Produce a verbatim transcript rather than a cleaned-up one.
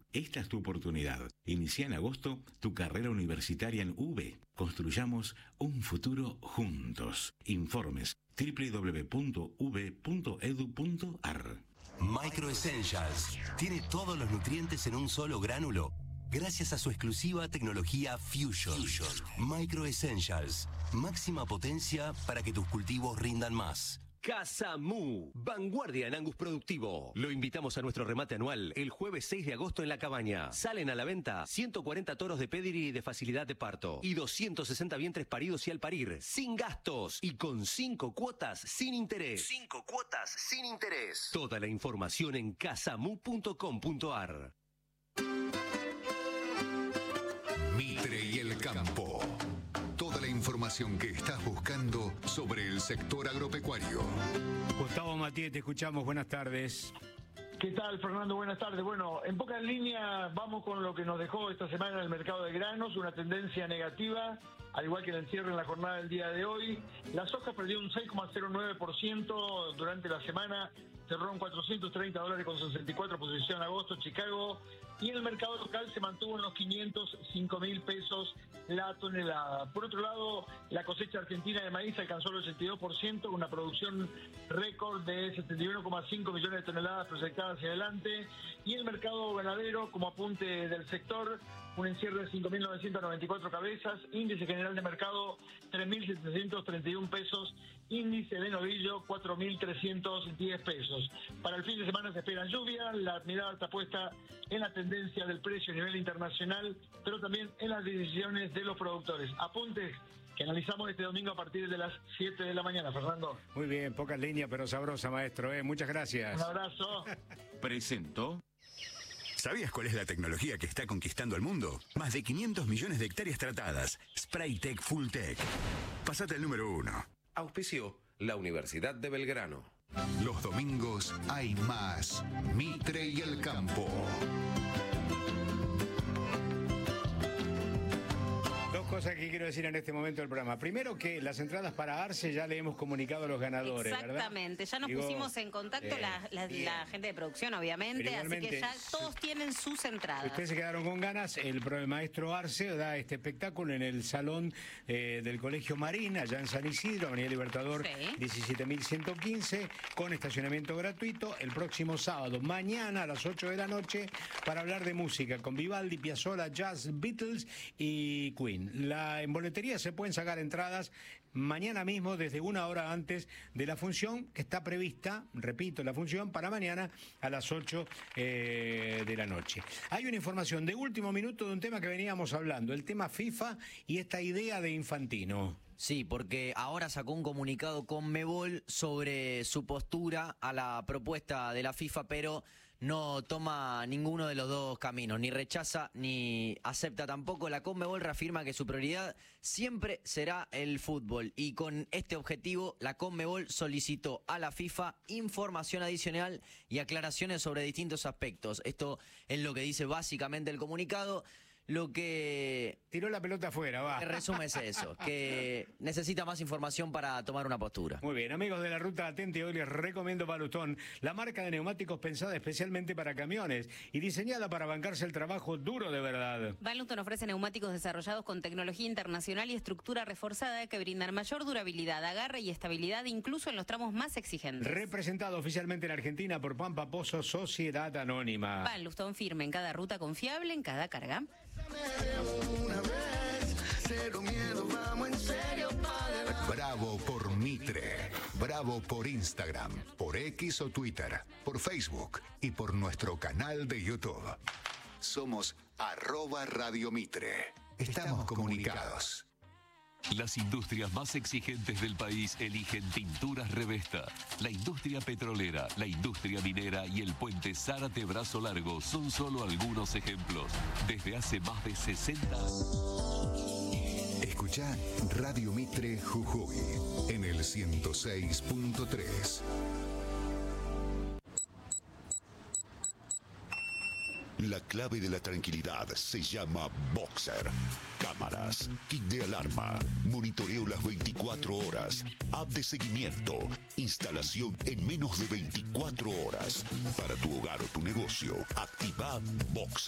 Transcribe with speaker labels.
Speaker 1: Esta es tu oportunidad. Inicia en agosto tu carrera universitaria en U B E. Construyamos un futuro juntos. Informes doble u doble u doble u punto u b e punto e d u punto a r.
Speaker 2: Micro Essentials tiene todos los nutrientes en un solo gránulo gracias a su exclusiva tecnología Fusion. Fusion. Micro Essentials, máxima potencia para que tus cultivos rindan más.
Speaker 3: Casa Mu, vanguardia en Angus productivo. Lo invitamos a nuestro remate anual el jueves seis de agosto en La Cabaña. Salen a la venta ciento cuarenta toros de pedigree de facilidad de parto y doscientos sesenta vientres paridos y al parir, sin gastos y con cinco cuotas sin interés.
Speaker 2: cinco cuotas sin interés.
Speaker 3: Toda la información en casamu punto com punto a r.
Speaker 4: Mitre y el campo. Toda la información que estás buscando sobre el sector agropecuario.
Speaker 5: Gustavo Matías, te escuchamos. Buenas tardes.
Speaker 6: ¿Qué tal, Fernando? Buenas tardes. Bueno, en pocas líneas vamos con lo que nos dejó esta semana el mercado de granos, una tendencia negativa, al igual que el encierre en la jornada del día de hoy. La soja perdió un seis coma cero nueve por ciento durante la semana, cerró en cuatrocientos treinta dólares con sesenta y cuatro, posición agosto, Chicago, y en el mercado local se mantuvo en los quinientos cinco mil pesos la tonelada. Por otro lado, la cosecha argentina de maíz alcanzó el ochenta y dos por ciento, una producción récord de setenta y uno coma cinco millones de toneladas proyectadas hacia adelante, y el mercado ganadero, como apunte del sector, un encierre de cinco mil novecientas noventa y cuatro cabezas, índice general de mercado tres mil setecientos treinta y uno pesos, índice de novillo cuatro mil trescientos diez pesos. Para el fin de semana se espera lluvia, la mirada está puesta en la tendencia del precio a nivel internacional, pero también en las decisiones de los productores. Apuntes que analizamos este domingo a partir de las siete de la mañana, Fernando.
Speaker 5: Muy bien, pocas líneas, pero sabrosa, maestro. ¿eh? Muchas gracias.
Speaker 6: Un abrazo.
Speaker 1: Presentó.
Speaker 4: ¿Sabías cuál es la tecnología que está conquistando el mundo? Más de quinientos millones de hectáreas tratadas. Spraytec Fulltech. Pasate al número uno.
Speaker 7: Auspició la Universidad de Belgrano.
Speaker 4: Los domingos hay más Mitre y el campo.
Speaker 5: Dos cosas que quiero decir en este momento del programa. Primero, que las entradas para Arce ya le hemos comunicado a los ganadores.
Speaker 8: Exactamente,
Speaker 5: ¿verdad?
Speaker 8: ya nos
Speaker 5: Digo,
Speaker 8: pusimos en contacto,
Speaker 5: eh,
Speaker 8: la, la, la gente de producción, obviamente, así que ya todos tienen sus entradas.
Speaker 5: Ustedes se quedaron con ganas. El pro- maestro Arce da este espectáculo en el salón eh, del Colegio Marín, allá en San Isidro, Avenida Libertador,
Speaker 8: Sí.
Speaker 5: diecisiete mil ciento quince, con estacionamiento gratuito, el próximo sábado, mañana a las ocho de la noche, para hablar de música, con Vivaldi, Piazzolla, Jazz, Beatles y Queen. La, en boletería se pueden sacar entradas mañana mismo, desde una hora antes de la función, que está prevista, repito, la función para mañana a las ocho eh, de la noche. Hay una información de último minuto de un tema que veníamos hablando, el tema FIFA y esta idea de Infantino.
Speaker 9: Sí, porque ahora sacó un comunicado Conmebol sobre su postura a la propuesta de la FIFA, pero no toma ninguno de los dos caminos, ni rechaza ni acepta tampoco. La Conmebol reafirma que su prioridad siempre será el fútbol, y con este objetivo la Conmebol solicitó a la FIFA información adicional y aclaraciones sobre distintos aspectos. Esto es lo que dice básicamente el comunicado. Lo que...
Speaker 5: Tiró la pelota afuera, va.
Speaker 9: Que resume es eso, que necesita más información para tomar una postura.
Speaker 5: Muy bien, amigos de la Ruta Atente, hoy les recomiendo Balutón, la marca de neumáticos pensada especialmente para camiones y diseñada para bancarse el trabajo duro de verdad.
Speaker 8: Balutón ofrece neumáticos desarrollados con tecnología internacional y estructura reforzada que brindan mayor durabilidad, agarre y estabilidad incluso en los tramos más exigentes.
Speaker 5: Representado oficialmente en Argentina por Pampa Pozo Sociedad Anónima.
Speaker 8: Balutón firme en cada ruta, confiable en cada carga.
Speaker 4: Bravo por Mitre. Bravo por Instagram, por X o Twitter, por Facebook y por nuestro canal de YouTube. Somos arroba Radio Mitre. Estamos comunicados.
Speaker 10: Las industrias más exigentes del país eligen Tinturas Revesta. La industria petrolera, la industria minera y el puente Zárate Brazo Largo son solo algunos ejemplos. Desde hace más de sesenta años.
Speaker 4: Escuchá Radio Mitre Jujuy en el ciento seis punto tres. La clave de la tranquilidad se llama Boxer. Cámaras, kit de alarma, monitoreo las veinticuatro horas, app de seguimiento, instalación en menos de veinticuatro horas. Para tu hogar o tu negocio, activa Boxer.